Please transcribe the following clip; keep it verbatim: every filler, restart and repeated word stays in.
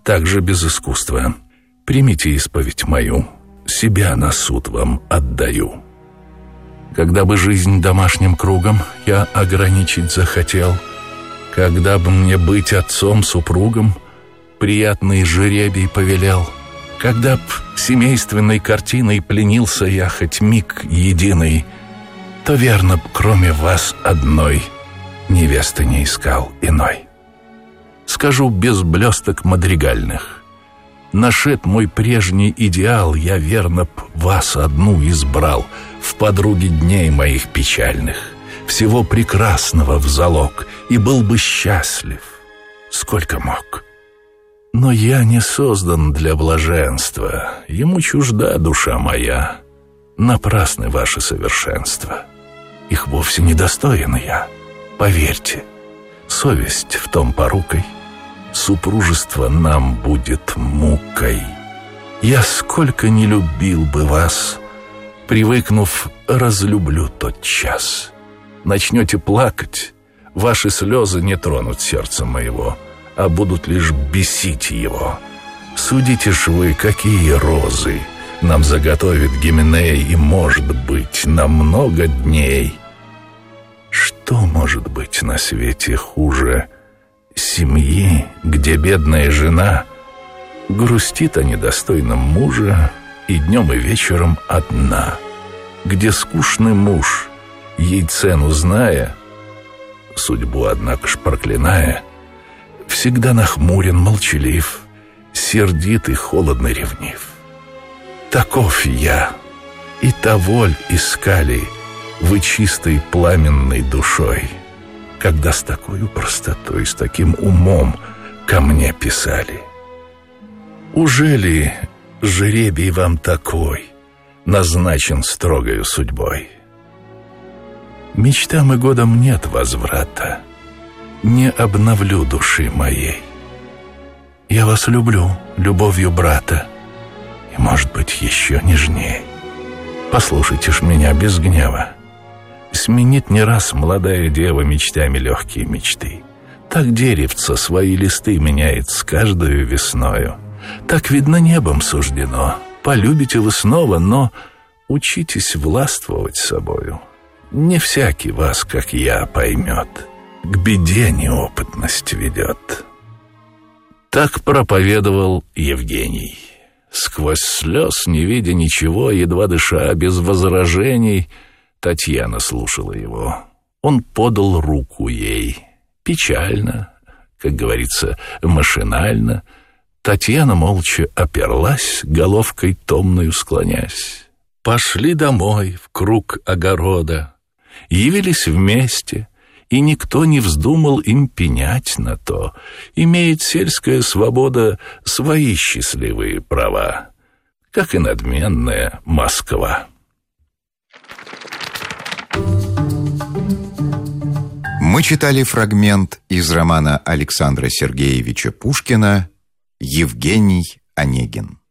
также без искусства. Примите исповедь мою, себя на суд вам отдаю. Когда бы жизнь домашним кругом я ограничить захотел, когда бы мне быть отцом-супругом приятный жеребий повелел, когда б семейственной картиной пленился я хоть миг единый, то верно б, кроме вас одной, невесты не искал иной. Скажу без блесток мадригальных: нашед мой прежний идеал, я верно б вас одну избрал в подруги дней моих печальных, всего прекрасного в залог, и был бы счастлив, сколько мог. Но я не создан для блаженства, ему чужда душа моя. Напрасны ваши совершенства, их вовсе не достоин я. Поверьте, совесть в том порукой, супружество нам будет мукой. Я сколько не любил бы вас, привыкнув, разлюблю тот час. Начнете плакать, ваши слезы не тронут сердца моего, а будут лишь бесить его. Судите ж вы, какие розы нам заготовит Гименей, и, может быть, на много дней. Что может быть на свете хуже семьи, где бедная жена грустит о недостойном муже и днем и вечером одна, где скучный муж, ей цену зная, судьбу, однако ж проклиная, всегда нахмурен, молчалив, сердит и холодно ревнив. Таков я, и того ль искали вы чистой пламенной душой, когда с такой простотой, с таким умом ко мне писали? Ужели жребий вам такой назначен строгою судьбой? Мечтам и годам нет возврата, не обновлю души моей. Я вас люблю любовью брата, и, может быть, еще нежней. Послушайте ж меня без гнева. Сменит не раз молодая дева мечтами легкие мечты. Так деревце свои листы меняет с каждою весною. Так, видно, небом суждено. Полюбите вы снова, но учитесь властвовать собою. Не всякий вас, как я, поймет. К беде неопытность ведет. Так проповедовал Евгений. Сквозь слез, не видя ничего, едва дыша, без возражений, Татьяна слушала его. Он подал руку ей. Печально, как говорится, машинально. Татьяна молча оперлась, головкой томною склонясь. Пошли домой в круг огорода, явились вместе, и никто не вздумал им пенять на то. Имеет сельская свобода свои счастливые права, как и надменная Москва. Мы читали фрагмент из романа Александра Сергеевича Пушкина «Евгений Онегин».